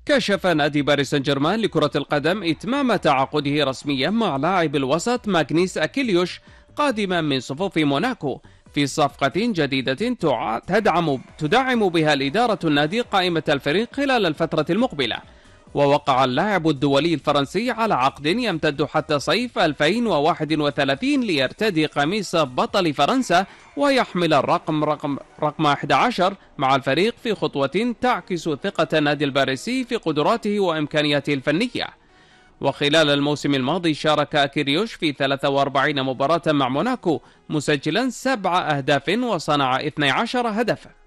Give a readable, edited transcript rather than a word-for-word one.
كشف نادي باريس سان جيرمان لكرة القدم إتمام تعاقده رسميا مع لاعب الوسط ماغنيس أكيليوش قادما من صفوف موناكو في صفقة جديدة تدعم بها الإدارة النادي قائمة الفريق خلال الفترة المقبلة. ووقع اللاعب الدولي الفرنسي على عقد يمتد حتى صيف 2031 ليرتدي قميص بطل فرنسا ويحمل رقم 11 مع الفريق في خطوة تعكس ثقة النادي الباريسي في قدراته وإمكانياته الفنية. وخلال الموسم الماضي شارك أكيريوش في 43 مباراة مع موناكو مسجلا 7 أهداف وصنع 12 هدفا.